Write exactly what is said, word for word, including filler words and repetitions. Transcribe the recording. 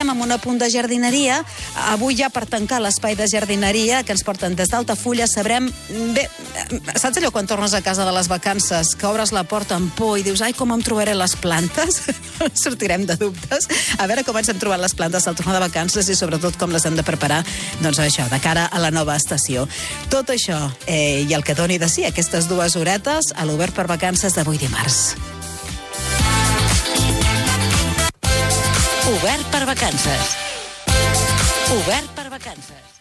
acabem amb un apunt de jardineria. Avui ja per tancar l'espai de jardineria que ens porten des d'Altafulla sabrem... Bé, saps allò quan tornes a casa de les vacances, que obres la porta amb por i dius, ai, com em trobaré les plantes? Sortirem de dubtes. A veure com ens hem trobat les plantes al tornar de vacances i sobretot com les hem de preparar, doncs això, de cara a la nova estació. Tot això eh, i el que doni de si aquestes dues horetes a l'Obert per Vacances d'avui dimarts. Obert per Vacances. Obert per Vacances.